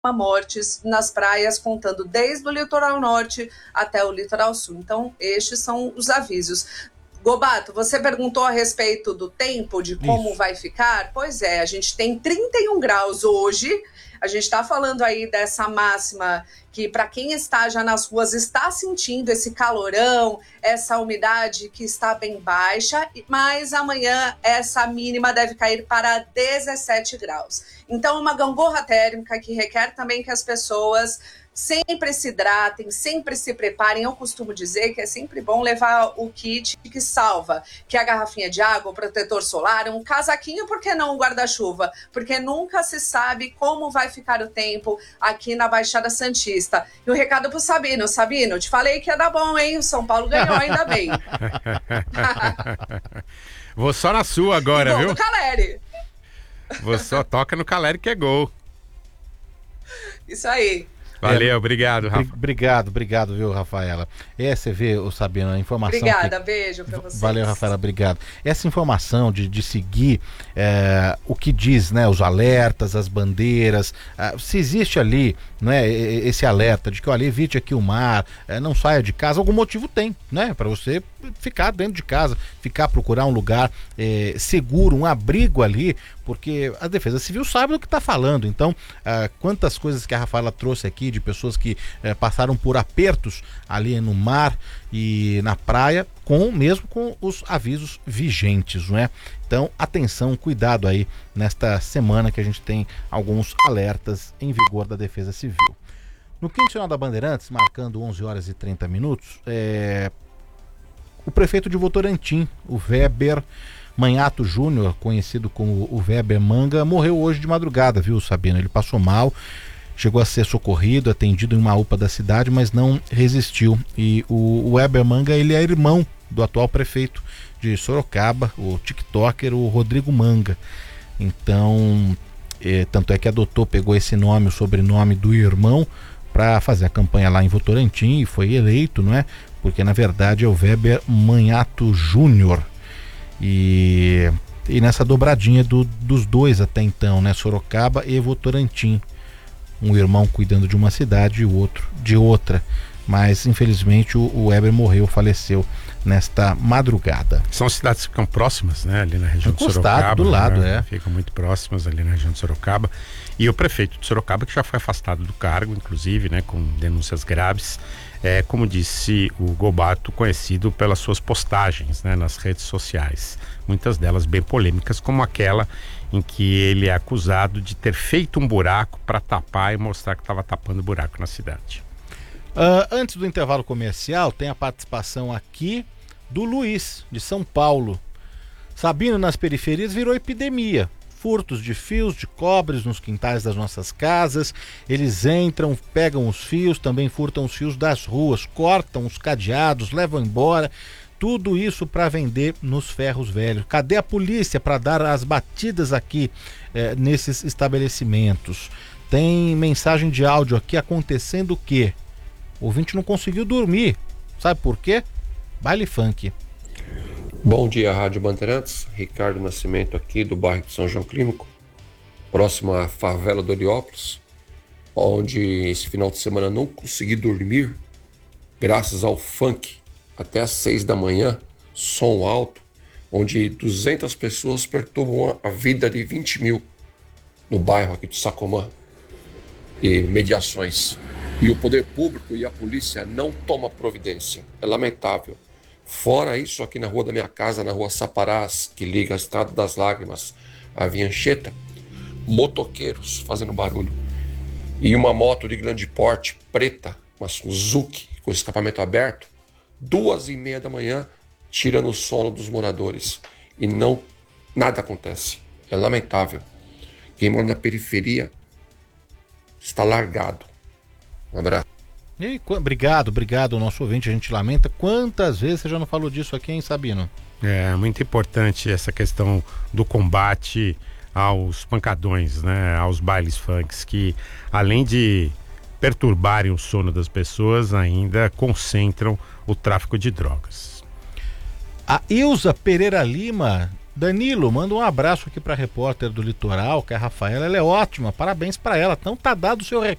mortes nas praias, contando desde o litoral norte até o litoral sul. Então, estes são os avisos. Gobato, você perguntou a respeito do tempo, de como vai ficar? Pois é, a gente tem 31 graus hoje, a gente está falando aí dessa máxima que para quem está já nas ruas está sentindo esse calorão, essa umidade que está bem baixa, mas amanhã essa mínima deve cair para 17 graus. Então, uma gangorra térmica que requer também que as pessoas sempre se hidratem, sempre se preparem. Eu costumo dizer que é sempre bom levar o kit que salva, que é a garrafinha de água, o protetor solar, um casaquinho, por que não um guarda-chuva? Porque nunca se sabe como vai ficar o tempo aqui na Baixada Santista. E um recado pro Sabino. Sabino, te falei que ia dar bom, hein? O São Paulo ganhou, ainda bem. Vou só na sua agora, viu? Do Caleri. Vou só toca no Caleri que é gol. Isso aí. Valeu, obrigado, Rafa. Obrigado, viu, Rafaela? Você vê, Sabino, a informação... Obrigada, beijo pra vocês. Valeu, Rafaela, obrigado. Essa informação de seguir o que diz, né, os alertas, as bandeiras, se existe ali, né, esse alerta de que, olha, evite aqui o mar, não saia de casa, algum motivo tem, né, para você ficar dentro de casa, procurar um lugar seguro, um abrigo ali, porque a Defesa Civil sabe do que está falando. Então, quantas coisas que a Rafaela trouxe aqui de pessoas que passaram por apertos ali no mar e na praia, mesmo com os avisos vigentes, não é? Então, atenção, cuidado aí nesta semana que a gente tem alguns alertas em vigor da Defesa Civil. No Quinto Sinal da Bandeirantes, marcando 11 horas e 30 minutos, o prefeito de Votorantim, o Weber Manhato Júnior, conhecido como o Weber Manga, morreu hoje de madrugada, viu, Sabino? Ele passou mal, chegou a ser socorrido, atendido em uma UPA da cidade, mas não resistiu. E o Weber Manga, ele é irmão do atual prefeito de Sorocaba, o tiktoker, o Rodrigo Manga. Então, tanto é que pegou esse nome, o sobrenome do irmão, para fazer a campanha lá em Votorantim e foi eleito, não é? Porque na verdade é o Weber Manhato Júnior. E nessa dobradinha dos dois até então, né? Sorocaba e Votorantim. Um irmão cuidando de uma cidade e o outro de outra. Mas infelizmente o Weber faleceu nesta madrugada. São cidades que ficam próximas, né? Ali na região de Sorocaba. Do lado, né? Ficam muito próximas ali na região de Sorocaba. E o prefeito de Sorocaba, que já foi afastado do cargo, inclusive, né? Com denúncias graves. Como disse o Gobato, conhecido pelas suas postagens, né, nas redes sociais, muitas delas bem polêmicas, como aquela em que ele é acusado de ter feito um buraco para tapar e mostrar que estava tapando buraco na cidade. Antes do intervalo comercial, tem a participação aqui do Luiz, de São Paulo. Sabino, nas periferias virou epidemia. Furtos de fios de cobres nos quintais das nossas casas. Eles entram, pegam os fios, também furtam os fios das ruas, cortam os cadeados, levam embora. Tudo isso para vender nos ferros velhos. Cadê a polícia para dar as batidas aqui nesses estabelecimentos? Tem mensagem de áudio aqui acontecendo o quê? O ouvinte não conseguiu dormir. Sabe por quê? Baile funk. Bom dia, Rádio Bandeirantes. Ricardo Nascimento aqui do bairro de São João Clínico, próximo à favela do Heliópolis, onde esse final de semana não consegui dormir, graças ao funk, até às 6 da manhã, som alto, onde 200 pessoas perturbam a vida de 20 mil no bairro aqui de Sacomã e mediações. E o poder público e a polícia não tomam providência. É lamentável. Fora isso, aqui na rua da minha casa, na rua Saparás, que liga a Estrada das Lágrimas à Via Anchieta, motoqueiros fazendo barulho. E uma moto de grande porte, preta, uma Suzuki, com escapamento aberto, 2h30 da manhã, tirando o sono dos moradores. E nada acontece. É lamentável. Quem mora na periferia está largado. Um abraço. E obrigado ao nosso ouvinte, a gente lamenta. Quantas vezes você já não falou disso aqui, hein, Sabino? É muito importante essa questão do combate aos pancadões, né, aos bailes funks, que além de perturbarem o sono das pessoas, ainda concentram o tráfico de drogas. A Ilza Pereira Lima Danilo, manda um abraço aqui para a repórter do Litoral, que é a Rafaela, ela é ótima, parabéns para ela. Então tá dado o seu recado.